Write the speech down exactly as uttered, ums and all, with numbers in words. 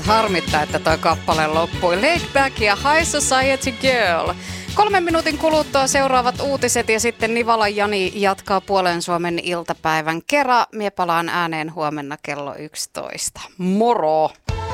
Harmittaa, että toi kappale loppui. Laid Back ja High Society Girl. Kolmen minuutin kuluttua seuraavat uutiset ja sitten Nivala Jani jatkaa Puolen Suomen iltapäivän kera. Mie palaan ääneen huomenna kello yksitoista. Moro!